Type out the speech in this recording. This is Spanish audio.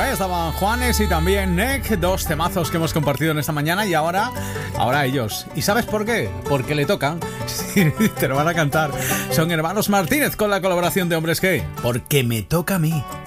Ahí estaban Juanes y también Nick, dos temazos que hemos compartido en esta mañana y ahora ellos. ¿Y sabes por qué? Porque le tocan. Sí, te lo van a cantar. Son hermanos Martínez con la colaboración de Hombres G. Porque me toca a mí.